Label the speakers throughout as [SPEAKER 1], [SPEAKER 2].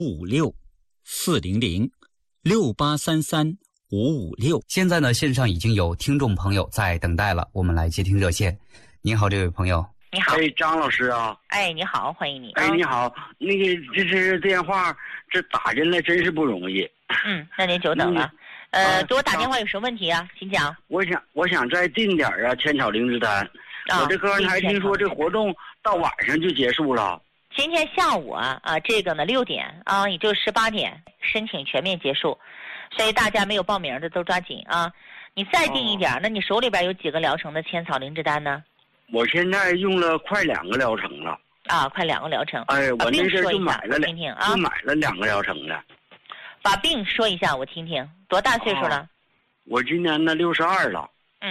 [SPEAKER 1] 556-400-6833-556。
[SPEAKER 2] 现在呢，线上已经有听众朋友在等待了，我们来接听热线。您好，这位朋友。
[SPEAKER 3] 你好，
[SPEAKER 4] 张老师啊。
[SPEAKER 3] 你好，欢迎你。
[SPEAKER 4] 你好，那个这电话这打进来真是不容易。
[SPEAKER 3] 那您久等了。给我打电话有什么问题啊？请讲。
[SPEAKER 4] 我想再定点啊，千草灵芝丹。我这刚才听说这活动到晚上就结束了。
[SPEAKER 3] 今天下午这个呢6点也就18点申请全面结束，所以大家没有报名的都抓紧啊。你再定一点，那你手里边有几个疗程的千草灵芝丹呢？
[SPEAKER 4] 我现在用了快2个疗程了。
[SPEAKER 3] 快2个疗程。
[SPEAKER 4] 我那阵就买了
[SPEAKER 3] 听听啊，
[SPEAKER 4] 就买了2个疗程的。
[SPEAKER 3] 把病说一下我听听。多大岁数了？
[SPEAKER 4] 我今年呢62了。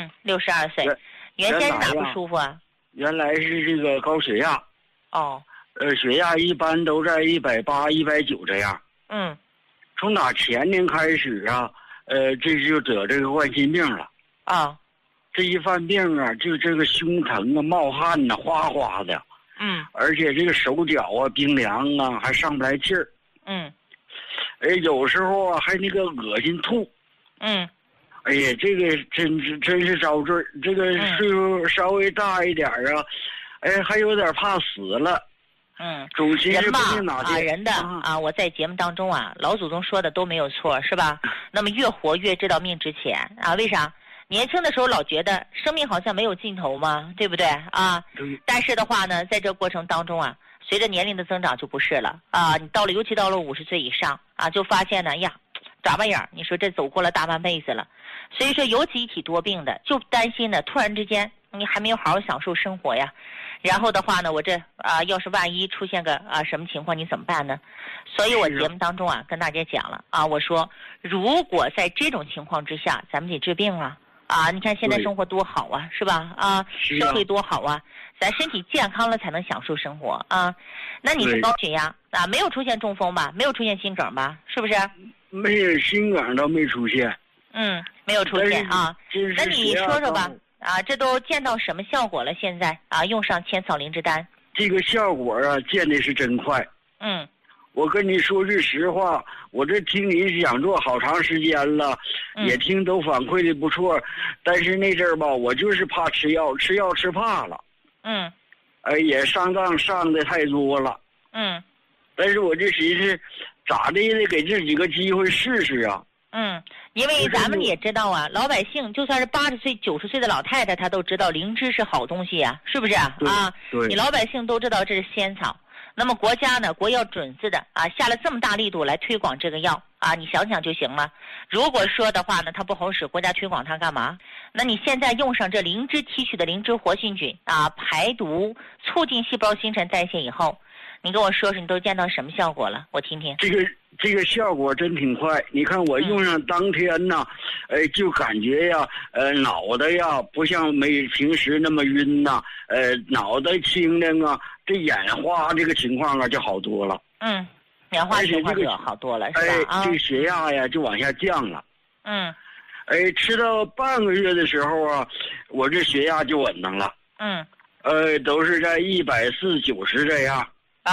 [SPEAKER 3] 62岁。原先是哪不舒服啊？
[SPEAKER 4] 原来是这个高血压。血压一般都在180、190这样。从打前年开始啊，这就得这个冠心病了。这一犯病啊，就这个胸疼啊、冒汗呐、哗哗的。而且这个手脚啊冰凉啊，还上不来气儿。有时候啊还那个恶心吐。哎呀，这个真是遭罪。这个岁数稍微大一点啊，还有点怕死了。总心是不定哪天。
[SPEAKER 3] 人的我在节目当中老祖宗说的都没有错，是吧？那么越活越知道命值钱为啥？年轻的时候老觉得生命好像没有尽头嘛，对不对但是的话呢，在这过程当中随着年龄的增长就不是了你尤其到了50岁以上就发现呢眨巴眼，你说这走过了大半辈子了。所以说尤其一体多病的，就担心呢突然之间你还没有好好享受生活呀，然后的话呢我这要是万一出现个什么情况你怎么办呢？所以我节目当中跟大家讲了我说如果在这种情况之下咱们得治病你看现在生活多好是吧社会多好咱身体健康了才能享受生活那你是高血压没有出现中风吧？没有出现心梗吧？是不是？
[SPEAKER 4] 没有，心梗倒没出现。
[SPEAKER 3] 没有出现那你说说吧这都见到什么效果了？现在用上千草灵芝丹，
[SPEAKER 4] 这个效果见的是真快。我跟你说句实话，我这听你讲座好长时间了，也听都反馈的不错，但是那阵儿吧，我就是怕吃药吃怕了。也上当上的太多了。但是我这寻思，咋的也得给自己个机会试试
[SPEAKER 3] 因为咱们也知道老百姓就算是80岁、90岁的老太太，她都知道灵芝是好东西是不是
[SPEAKER 4] 对
[SPEAKER 3] 你老百姓都知道这是仙草。那么国家呢，国药准字的下了这么大力度来推广这个药你想想就行了。如果说的话呢，它不好使，国家推广它干嘛？那你现在用上这灵芝提取的灵芝活性菌排毒、促进细胞新陈代谢以后，你跟我说说你都见到什么效果了？我听听。
[SPEAKER 4] 这个效果真挺快。你看我用上当天呢，就感觉脑袋不像平时那么晕脑袋清亮这眼花这个情况就好多了。
[SPEAKER 3] 眼花情况就好多了，是吧？
[SPEAKER 4] 这血压就往下降了。吃到半个月的时候我这血压就稳当了。都是在140、90这样。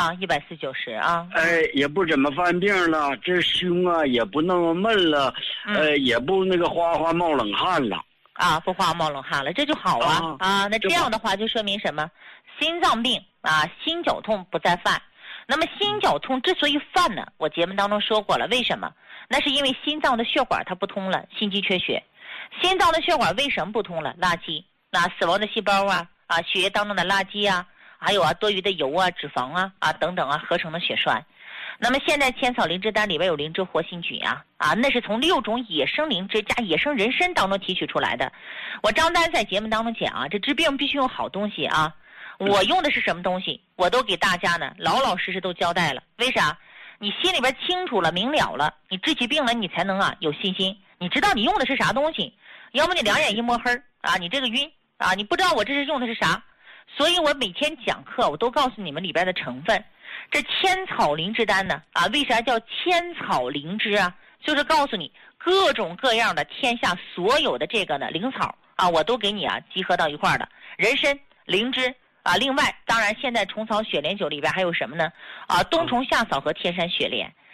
[SPEAKER 3] 140、90
[SPEAKER 4] 也不怎么犯病了，这胸也不那么闷了，也不那个哗哗冒冷汗了。
[SPEAKER 3] 不哗冒冷汗了，这就好那这样的话就说明什么？心脏病心绞痛不再犯。那么心绞痛之所以犯呢，我节目当中说过了，为什么？那是因为心脏的血管它不通了，心肌缺血。心脏的血管为什么不通了？垃圾死亡的细胞血液当中的垃圾还有多余的油脂肪等等合成的血栓。那么现在千草灵芝丹里边有灵芝活性菌那是从6种野生灵芝加野生人参当中提取出来的。我张丹在节目当中讲这治病必须用好东西我用的是什么东西，我都给大家呢老老实实都交代了。为啥？你心里边清楚了明了了，你治起病来你才能有信心，你知道你用的是啥东西。要不你两眼一摸黑你这个晕你不知道我这是用的是啥。所以我每天讲课我都告诉你们里边的成分。这千草灵芝丹呢为啥叫千草灵芝就是告诉你各种各样的天下所有的这个呢灵草我都给你集合到一块儿的。人参、灵芝另外当然现在虫草雪莲酒里边还有什么呢冬虫夏草和天山雪莲。